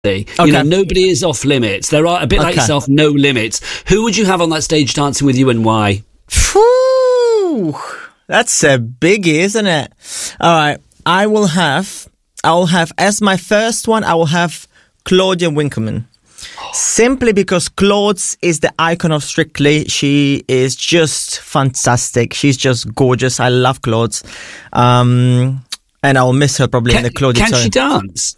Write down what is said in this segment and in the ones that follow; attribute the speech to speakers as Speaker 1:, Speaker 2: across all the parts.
Speaker 1: nobody is off limits. There are, a bit like yourself, no limits. Who would you have on that stage dancing with you and why?
Speaker 2: Phew, that's a biggie, isn't it? All right, I will have as my first one, I will have Claudia Winkleman. Simply because Claude is the icon of Strictly. She is just fantastic. She's just gorgeous. I love Claude. And I'll miss her probably in the Claudia.
Speaker 1: Can she dance?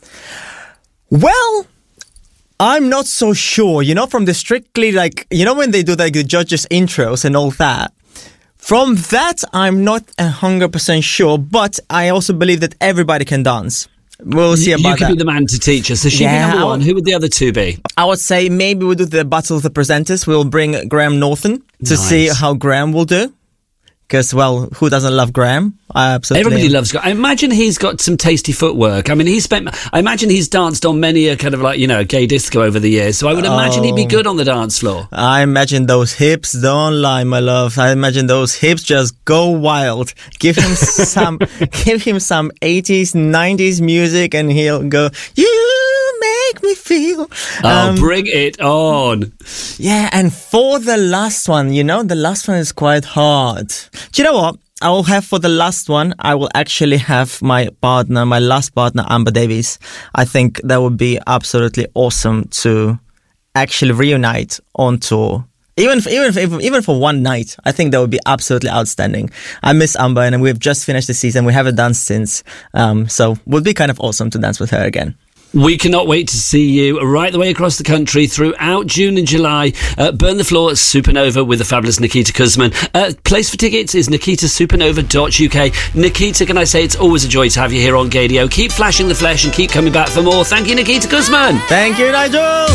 Speaker 2: Well, I'm not so sure. From the Strictly, when they do the judges' intros and all that. From that, I'm not 100% sure, but I also believe that everybody can dance. We'll see about that.
Speaker 1: You could be the man to teach us. So she'd be number one. Who would the other two be?
Speaker 2: I would say maybe we'll do the Battle of the Presenters. We'll bring Graham Norton to see how Graham will do. Because, well, who doesn't love Graham? Absolutely.
Speaker 1: Everybody loves Graham. I imagine he's got some tasty footwork. I mean, I imagine he's danced on many a kind of gay disco over the years. So I would imagine he'd be good on the dance floor.
Speaker 2: I imagine those hips don't lie, my love. I imagine those hips just go wild. Give him some 80s, 90s music and he'll go, you make me feel.
Speaker 1: Bring it on.
Speaker 2: Yeah, and for the last one, the last one is quite hard. Do you know what? I will have for the last one, I will actually have my last partner, Amber Davies. I think that would be absolutely awesome to actually reunite on tour. Even for one night, I think that would be absolutely outstanding. I miss Amber and we've just finished the season. We haven't danced since. So it would be kind of awesome to dance with her again.
Speaker 1: We cannot wait to see you right the way across the country throughout June and July. Burn the Floor at Supernova with the fabulous Nikita Kuzman. Place for tickets is nikitasupernova.uk. Nikita, can I say it's always a joy to have you here on Gaydio. Keep flashing the flesh and keep coming back for more. Thank you, Nikita Kuzman.
Speaker 2: Thank you, Nigel.